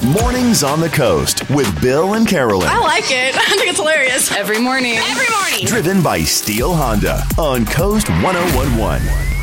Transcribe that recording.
Mornings on the Coast with Bill and Carolyn. I like it. I think it's hilarious. Every morning. Every morning. Driven by Steel Honda on Coast 1011.